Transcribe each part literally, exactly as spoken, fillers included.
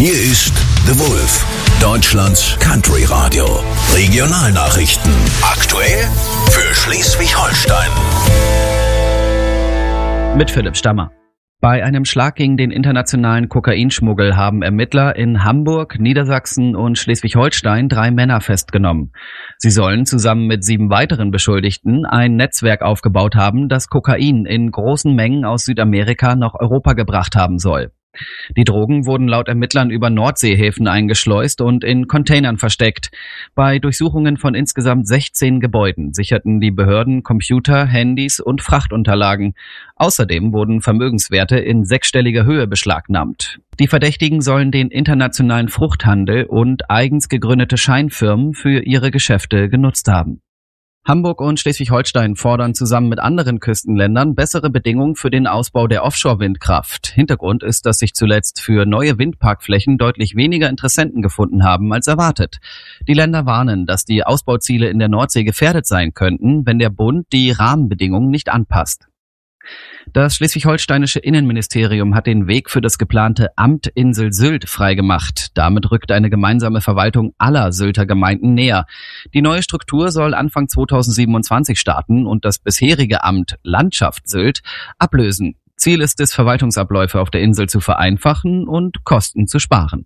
Hier ist The Wolf, Deutschlands Country Radio. Regionalnachrichten. Aktuell für Schleswig-Holstein. Mit Philipp Stammer. Bei einem Schlag gegen den internationalen Kokainschmuggel haben Ermittler in Hamburg, Niedersachsen und Schleswig-Holstein drei Männer festgenommen. Sie sollen zusammen mit sieben weiteren Beschuldigten ein Netzwerk aufgebaut haben, das Kokain in großen Mengen aus Südamerika nach Europa gebracht haben soll. Die Drogen wurden laut Ermittlern über Nordseehäfen eingeschleust und in Containern versteckt. Bei Durchsuchungen von insgesamt sechzehn Gebäuden sicherten die Behörden Computer, Handys und Frachtunterlagen. Außerdem wurden Vermögenswerte in sechsstelliger Höhe beschlagnahmt. Die Verdächtigen sollen den internationalen Fruchthandel und eigens gegründete Scheinfirmen für ihre Geschäfte genutzt haben. Hamburg und Schleswig-Holstein fordern zusammen mit anderen Küstenländern bessere Bedingungen für den Ausbau der Offshore-Windkraft. Hintergrund ist, dass sich zuletzt für neue Windparkflächen deutlich weniger Interessenten gefunden haben als erwartet. Die Länder warnen, dass die Ausbauziele in der Nordsee gefährdet sein könnten, wenn der Bund die Rahmenbedingungen nicht anpasst. Das schleswig-holsteinische Innenministerium hat den Weg für das geplante Amt Insel Sylt freigemacht. Damit rückt eine gemeinsame Verwaltung aller Sylter Gemeinden näher. Die neue Struktur soll Anfang zweitausendsiebenundzwanzig starten und das bisherige Amt Landschaft Sylt ablösen. Ziel ist es, Verwaltungsabläufe auf der Insel zu vereinfachen und Kosten zu sparen.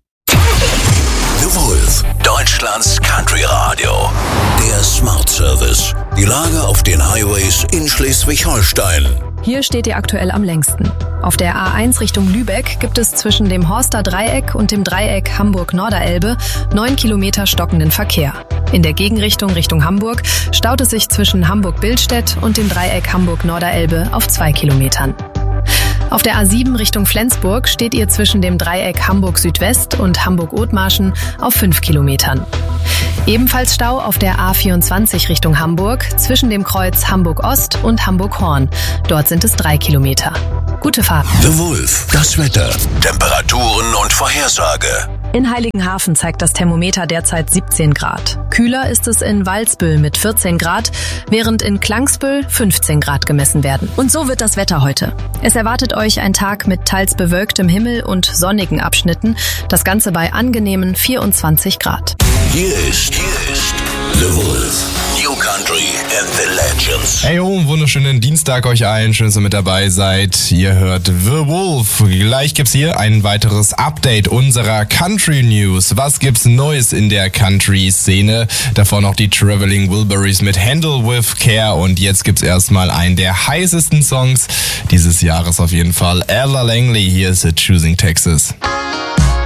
The Wolf, Deutschlands Country Radio. Der Smart Service. Die Lage auf den Highways in Schleswig-Holstein. Hier steht ihr aktuell am längsten. Auf der A eins Richtung Lübeck gibt es zwischen dem Horster Dreieck und dem Dreieck Hamburg-Norderelbe neun Kilometer stockenden Verkehr. In der Gegenrichtung Richtung Hamburg staut es sich zwischen Hamburg-Billstedt und dem Dreieck Hamburg-Norderelbe auf zwei Kilometern. Auf der A sieben Richtung Flensburg steht ihr zwischen dem Dreieck Hamburg-Südwest und Hamburg-Othmarschen auf fünf Kilometern. Ebenfalls Stau auf der A vierundzwanzig Richtung Hamburg zwischen dem Kreuz Hamburg-Ost und Hamburg-Horn. Dort sind es drei Kilometer. Gute Fahrt. The Wolf, das Wetter, Temperaturen und Vorhersage. In Heiligenhafen zeigt das Thermometer derzeit siebzehn Grad. Kühler ist es in Walsbüll mit vierzehn Grad, während in Klangsbüll fünfzehn Grad gemessen werden. Und so wird das Wetter heute. Es erwartet euch ein Tag mit teils bewölktem Himmel und sonnigen Abschnitten. Das Ganze bei angenehmen vierundzwanzig Grad. Hier ist, hier ist The Wolf. New Country and the Legends. Hey ho, wunderschönen Dienstag euch allen. Schön, dass ihr mit dabei seid. Ihr hört The Wolf. Gleich gibt's hier ein weiteres Update unserer Country News. Was gibt's Neues in der Country-Szene? Davor noch die Traveling Wilburys mit Handle with Care. Und jetzt gibt's erstmal einen der heißesten Songs dieses Jahres auf jeden Fall. Ella Langley, hier ist Choosing Texas.